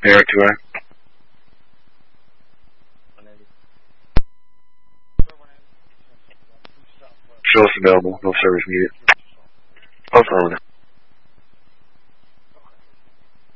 Air 2A. Show us available. No service needed. Affirmative.